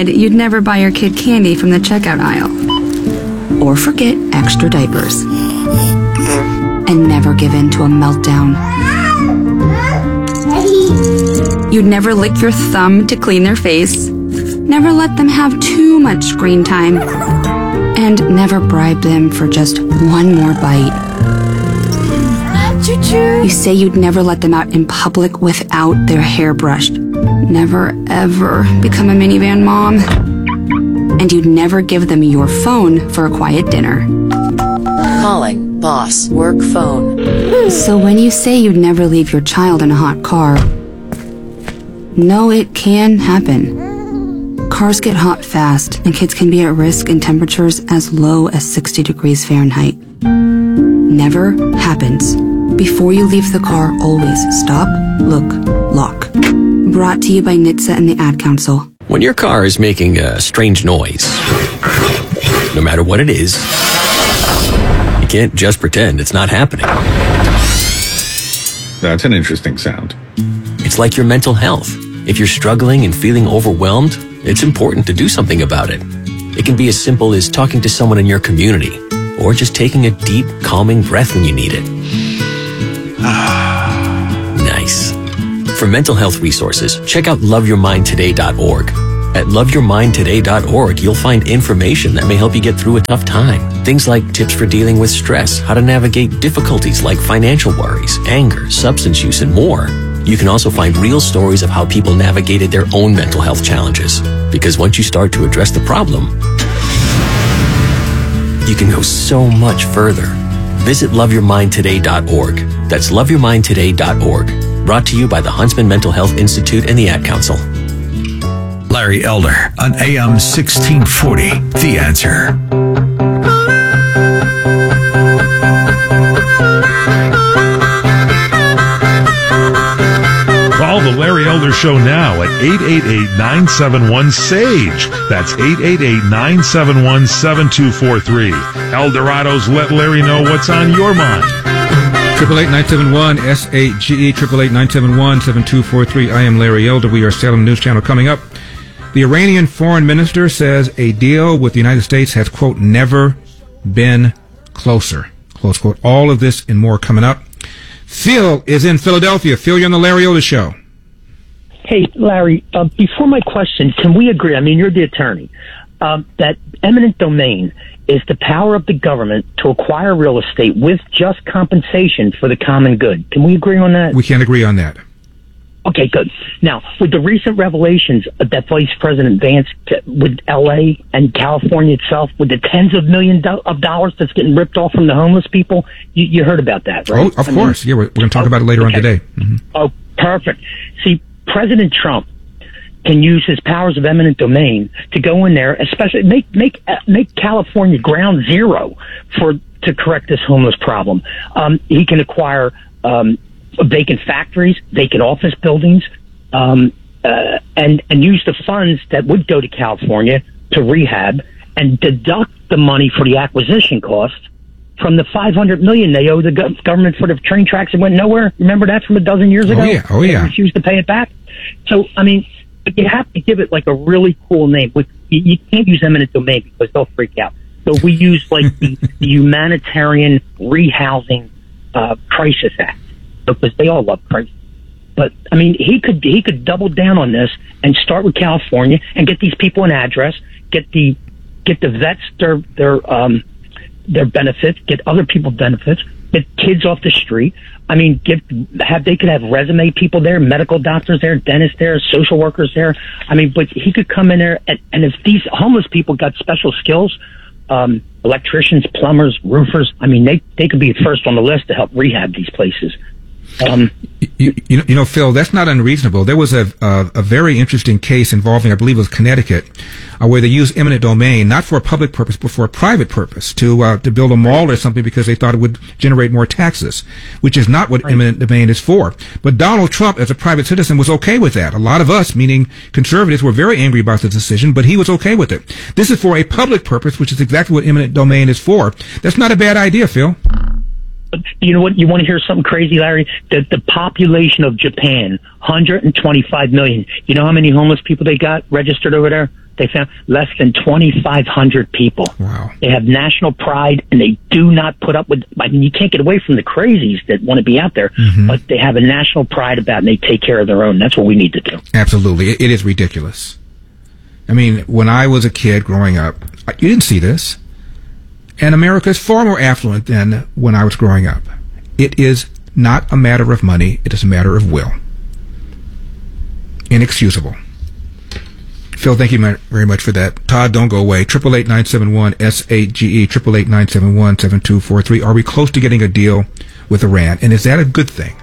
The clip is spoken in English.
said you'd never buy your kid candy from the checkout aisle. Or forget extra diapers. And never give in to a meltdown. You'd never lick your thumb to clean their face. Never let them have too much screen time. And never bribe them for just one more bite. You say you'd never let them out in public without their hair brushed. Never, ever become a minivan mom. And you'd never give them your phone for a quiet dinner. Calling boss work phone. So when you say you'd never leave your child in a hot car, no, it can happen. Cars get hot fast, and kids can be at risk in temperatures as low as 60 degrees Fahrenheit. Never happens. Before you leave the car, always stop, look, lock. Brought to you by NHTSA and the Ad Council. When your car is making a strange noise, no matter what it is, you can't just pretend it's not happening. That's an interesting sound. It's like your mental health. If you're struggling and feeling overwhelmed, it's important to do something about it. It can be as simple as talking to someone in your community, or just taking a deep, calming breath when you need it. Nice. For mental health resources, check out loveyourmindtoday.org. At loveyourmindtoday.org, you'll find information that may help you get through a tough time. Things like tips for dealing with stress, how to navigate difficulties like financial worries, anger, substance use, and more. You can also find real stories of how people navigated their own mental health challenges. Because once you start to address the problem, you can go so much further. Visit loveyourmindtoday.org. That's loveyourmindtoday.org. Brought to you by the Huntsman Mental Health Institute and the Ad Council. Larry Elder on AM 1640. The Answer. Call the Larry Elder Show now at 888-971-SAGE. That's 888-971-7243. Eldorado's Let Larry Know What's on Your Mind. 888-971-SAGE, 888-971-7243. I am Larry Elder. We are Salem News Channel. Coming up, the Iranian foreign minister says a deal with the United States has, quote, never been closer, close quote. All of this and more coming up. Phil is in Philadelphia. Phil, you're on the Larry Elder Show. Hey, Larry, before my question, can we agree, I mean, you're the attorney, that eminent domain is the power of the government to acquire real estate with just compensation for the common good. Can we agree on that? We can agree on that. Okay, good. Now, with the recent revelations that Vice President Vance, with L.A. and California itself, with the tens of millions of dollars that's getting ripped off from the homeless people, you heard about that, right? Oh, of course. Yeah, we're going to talk about it later on today. Mm-hmm. Oh, perfect. See, President Trump can use his powers of eminent domain to go in there, especially make California ground zero to correct this homeless problem. He can acquire vacant factories, vacant office buildings, and use the funds that would go to California to rehab and deduct the money for the acquisition cost from the $500 million they owe the government for the train tracks that went nowhere. Remember that from a dozen years ago? Oh yeah. They refused to pay it back. So, I mean, you have to give it like a really cool name. You can't use eminent domain because they'll freak out. So we use like the Humanitarian Rehousing Crisis Act, because they all love crisis. But I mean, he could double down on this and start with California and get these people an address, get the vets their benefits, get other people benefits, get kids off the street. I mean, they could have resume people there, medical doctors there, dentists there, social workers there. I mean, but he could come in there and if these homeless people got special skills, electricians, plumbers, roofers, I mean, they could be first on the list to help rehab these places. You know, Phil, that's not unreasonable. There was a very interesting case involving, I believe it was Connecticut, where they used eminent domain, not for a public purpose, but for a private purpose, to build a mall or something because they thought it would generate more taxes, which is not what eminent domain is for. But Donald Trump, as a private citizen, was okay with that. A lot of us, meaning conservatives, were very angry about the decision, but he was okay with it. This is for a public purpose, which is exactly what eminent domain is for. That's not a bad idea, Phil. You know what? You want to hear something crazy, Larry? The population of Japan, 125 million. You know how many homeless people they got registered over there? they found less than 2,500 people. Wow. They have national pride, and they do not put up with, I mean, you can't get away from the crazies that want to be out there, but they have a national pride about it, and they take care of their own. That's what we need to do. Absolutely. It is ridiculous. I mean, when I was a kid growing up, you didn't see this. And America is far more affluent than when I was growing up. It is not a matter of money. It is a matter of will. Inexcusable. Phil, thank you very much for that. Todd, don't go away. 888-971-SAGE, 888-971-7243. Are we close to getting a deal with Iran? And is that a good thing?